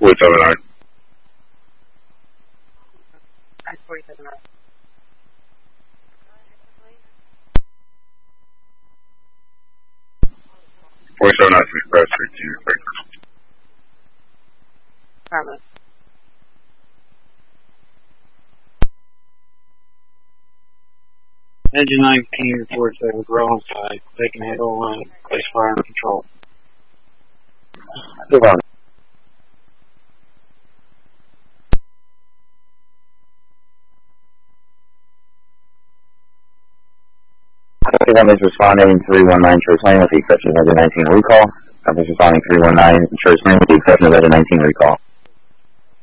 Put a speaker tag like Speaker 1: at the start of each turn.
Speaker 1: 479.
Speaker 2: 47.
Speaker 1: 479 Express 52.
Speaker 2: Carlos.
Speaker 3: Engine 19 reports that was grow inside. They can handle place fire and control.
Speaker 4: Move on. One is responding 319 Choice Lane with the exception of engine 19 recall. Is responding 319 Choice Lane with the exception of engine 19 recall.